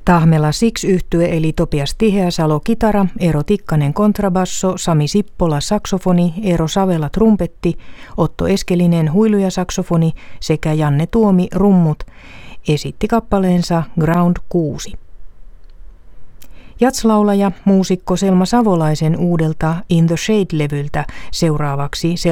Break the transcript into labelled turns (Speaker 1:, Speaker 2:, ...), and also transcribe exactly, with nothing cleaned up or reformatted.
Speaker 1: Tahmela Six-yhtye eli Topias Tiheäsalo kitara, Eero Tikkanen kontrabasso, Sami Sippola saksofoni, Eero Savela trumpetti, Otto Eskelinen huilu ja saksofoni sekä Janne Tuomi rummut esitti kappaleensa Ground kuusi. Jatslaulaja, muusikko Selma Savolaisen uudelta In the Shade-levyltä seuraavaksi